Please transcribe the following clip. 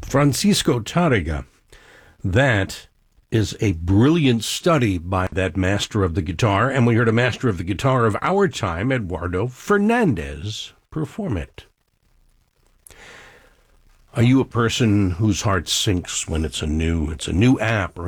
Francisco Tárrega. That is a brilliant study by that master of the guitar, and we heard a master of the guitar of our time, Eduardo Fernandez, perform it. Are you a person whose heart sinks when it's a new app or